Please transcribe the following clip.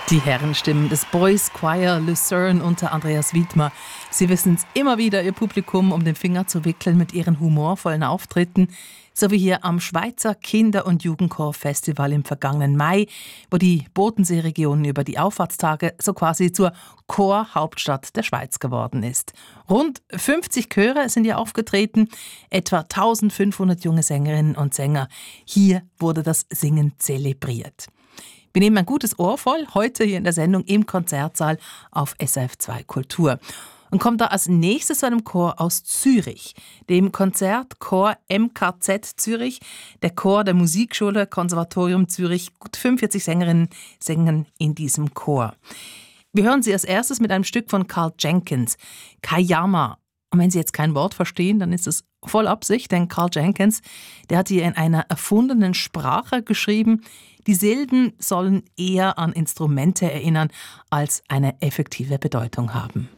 Die Herrenstimmen des Boys Choir Lucerne unter Andreas Wiedmer. Sie wissen es immer wieder, ihr Publikum um den Finger zu wickeln mit ihren humorvollen Auftritten, so wie hier am Schweizer Kinder- und Jugendchor-Festival im vergangenen Mai, wo die Bodenseeregion über die Auffahrtstage so quasi zur Chorhauptstadt der Schweiz geworden ist. Rund 50 Chöre sind hier aufgetreten, etwa 1500 junge Sängerinnen und Sänger. Hier wurde das Singen zelebriert. Wir nehmen ein gutes Ohr voll, heute hier in der Sendung im Konzertsaal auf SRF 2 Kultur. Und kommt da als nächstes zu einem Chor aus Zürich, dem Konzertchor MKZ Zürich, der Chor der Musikschule Konservatorium Zürich. Gut 45 Sängerinnen singen in diesem Chor. Wir hören sie als erstes mit einem Stück von Karl Jenkins, Kayama. Und wenn Sie jetzt kein Wort verstehen, dann ist es voll Absicht, denn Karl Jenkins, der hat hier in einer erfundenen Sprache geschrieben. Die Silben sollen eher an Instrumente erinnern, als eine effektive Bedeutung haben.